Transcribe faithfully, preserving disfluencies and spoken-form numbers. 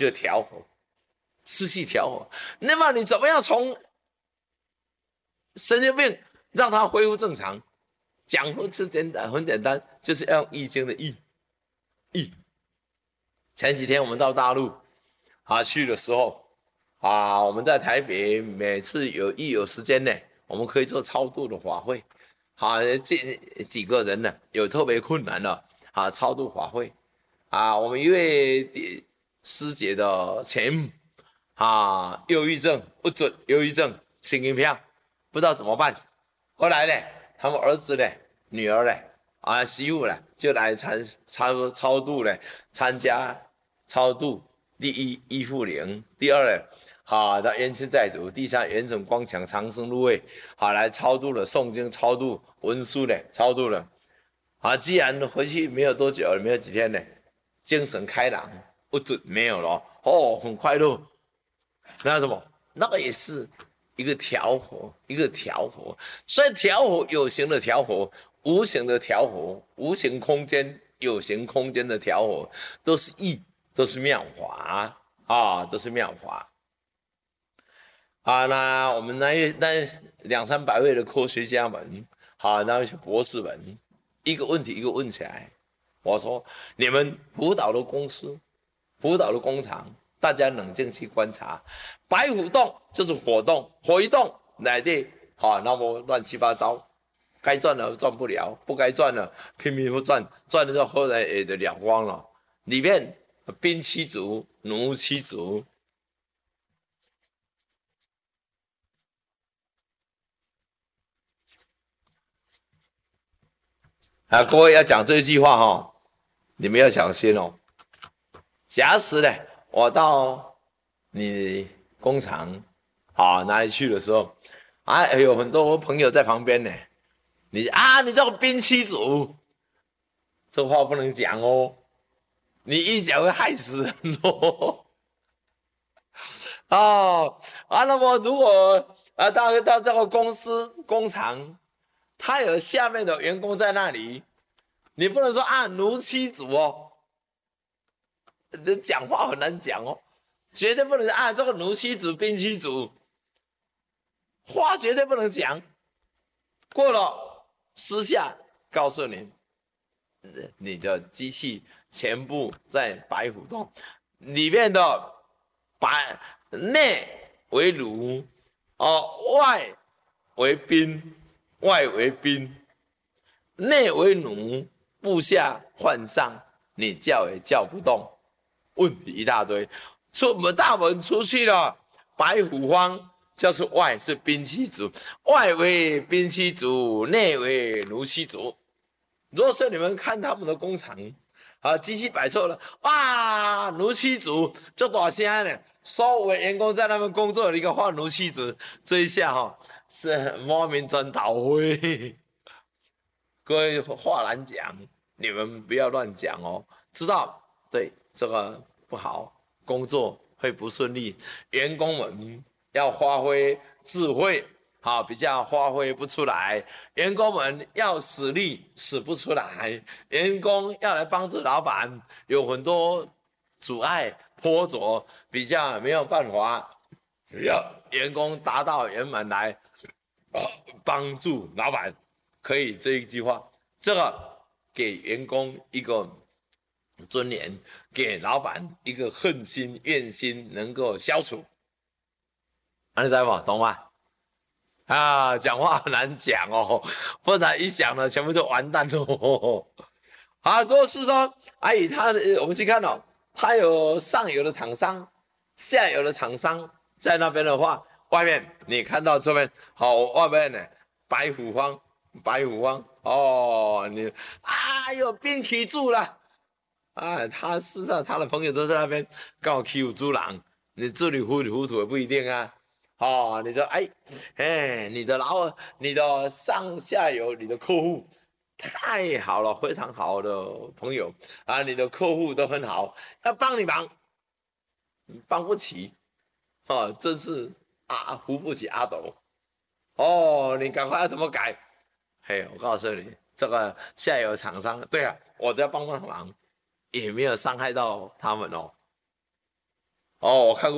就调和，失去调和。那么你怎么样从神经病让它恢复正常？讲是简单，很简单，就是要用易经的易易。前几天我们到大陆啊去的时候啊，我们在台北每次有一有时间呢，我们可以做超度的法会。啊，这几个人呢有特别困难的啊，超度法会啊，我们一位师姐的前母啊，忧郁症不准，忧郁症心经票，不知道怎么办。后来呢，他们儿子呢、女儿呢、啊媳妇呢，就来参超超度呢，参加超度。第一依附灵，第二呢，好的冤亲债主，第三元神光强长生入位，好来超度了诵经，超度文书呢，超度了。啊，既然回去没有多久，没有几天呢，精神开朗，不准没有了哦，很快乐。那什么，那个也是一个调和，一个调和。所以调和有形的调和，无形的调和，无形空间、有形空间的调和，都是义，都是妙法啊，都是妙法。啊，那我们那那两三百位的科学家们，好，那些博士们，一个问题一个问起来。我说，你们辅导的公司、辅导的工厂，大家冷静去观察，白虎洞就是火洞，火一动，哪地好，那么乱七八糟，该赚的赚不了，不该赚的拼命不赚，赚的时候后来也就了光了。里面兵七族、奴七族。啊，各位要讲这句话哈、哦，你们要小心哦。假使呢，我到你工厂啊哪里去的时候，啊有很多朋友在旁边呢，你啊你这个兵七主，这话不能讲哦，你一讲会害死人哦。哦啊，那么如果啊到到这个公司工厂，他有下面的员工在那里。你不能说啊奴妻主哦，你讲话很难讲哦，绝对不能啊这个奴妻主、兵妻主，话绝对不能讲。过了私下告诉你，你的机器全部在白虎洞里面的白内为奴哦，外为宾，外为宾，内为奴。部下换上，你叫也叫不动，问题一大堆。出门大门出去了，白虎方就是外是兵器主，外为兵器主，内为奴妻主。如果说你们看他们的工厂啊，机器摆错了，哇，奴妻主就大声呢，所有的员工在那边工作的一个换奴妻主，这一下哈、哦、是莫名真倒灰。各位话难讲，你们不要乱讲哦。知道对这个不好，工作会不顺利，员工们要发挥智慧，好比较发挥不出来。员工们要使力使不出来，员工要来帮助老板，有很多阻碍波折，比较没有办法。要员工达到圆满来帮助老板。可以这一句话，这个给员工一个尊严，给老板一个恨心怨心能够消除。安知道懂吗？啊，讲话很难讲哦，不然一讲了全部都完蛋哦。啊，如果是说，哎，他我们去看哦，他有上游的厂商，下游的厂商在那边的话，外面你看到这边好，外面呢白虎方。白虎方哦，你啊有兵起住了，啊，他事实上他的朋友都在那边刚好欺负猪狼，你这里糊里糊涂也不一定啊。哦，你说哎哎，你的老你的上下游，你的客户太好了，非常好的朋友啊，你的客户都很好，要帮你忙，帮不起，哦，真是啊扶不起阿斗。哦，你赶快要怎么改？嘿，我告诉你，这个下游厂商，对啊，我都要帮帮忙，也没有伤害到他们哦。 哦，我看过。